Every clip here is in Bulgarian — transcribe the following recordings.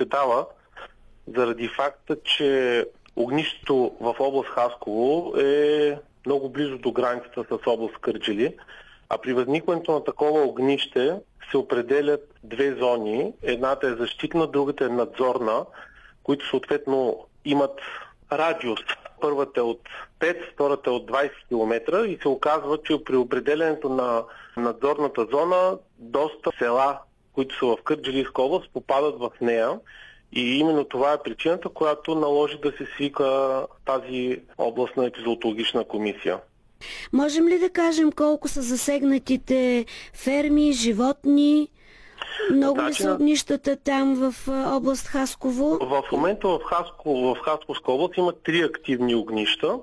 се дава заради факта, че огнището в област Хасково е много близо до границата с област Кърджали, а при възникването на такова огнище се определят две зони. Едната е защитна, другата е надзорна, които съответно имат радиус. Първата е от 5, втората е от 20 км и се оказва, че при определенето на надзорната зона доста села, които са в Кърджалийска област, попадат в нея. И именно това е причината, която наложи да се свика тази областна епизоотологична комисия. Можем ли да кажем колко са засегнатите ферми, животни? Много ли са огнищата там в област Хасково? В момента в Хасковска област има 3 активни огнища,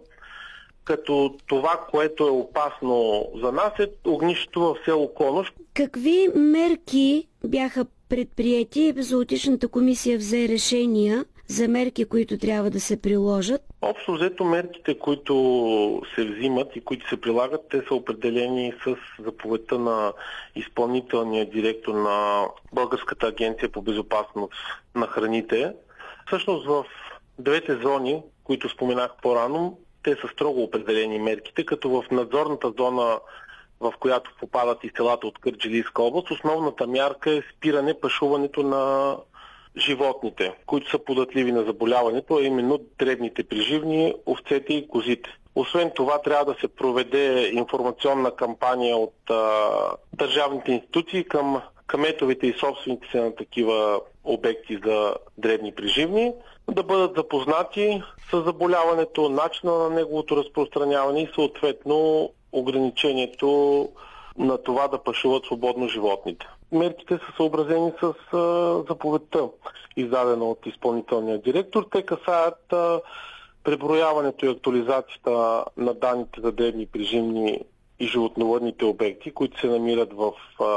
като това, което е опасно за нас, е огнището в село Конуш. Какви мерки бяха предприети? Епизоотичната комисия взе решения за мерки, които трябва да се приложат? Общо взето мерките, които се взимат и които се прилагат, те са определени с заповедта на изпълнителния директор на Българската агенция по безопасност на храните. Всъщност в двете зони, които споменах по-рано, те са строго определени мерките, като в надзорната зона, в която попадат и селата от Кърджалийска област, основната мярка е спиране пашуването на животните, които са податливи на заболяването, а именно дребните преживни, овцете и козите. Освен това, трябва да се проведе информационна кампания от държавните институции към кметовете и собствениците на такива обекти за дребни преживни, да бъдат запознати с заболяването, начина на неговото разпространяване и съответно ограничението на това да пашуват свободно животните. Мерките са съобразени с заповедта, издадена от изпълнителния директор. Те касаят преброяването и актуализацията на данните за дребни преживни и животновъдните обекти, които се намират в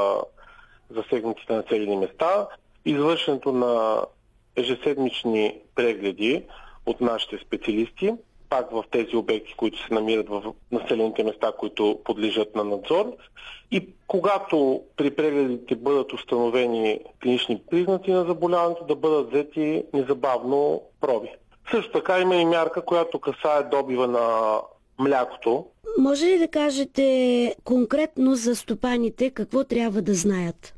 засегнатите населени места, извършването на ежеседмични прегледи от нашите специалисти, пак в тези обекти, които се намират в населените места, които подлежат на надзор. И когато при прегледите бъдат установени клинични признаци на заболяването, да бъдат взети незабавно проби. Също така има и мярка, която касае добива на млякото. Може ли да кажете конкретно за стопаните какво трябва да знаят?